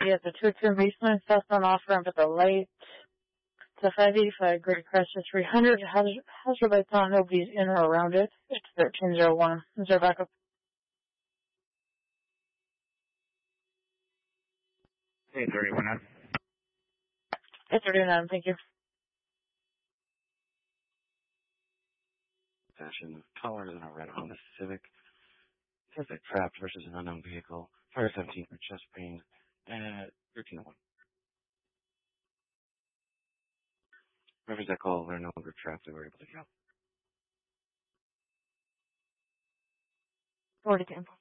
Yeah, the 2-2 basement stuff on off ramp at the light. The 585 Great Crest is 300. Hazard lights on, nobody's in or around it. It's 1301. Is there backup? 831. 839, thank you. Fashion taller than a red Honda Civic. Suspect trapped versus an unknown vehicle. Fire 17 for chest pain. At 1301. Whoever's that call, they're no longer trapped. They were able to go. 40 10.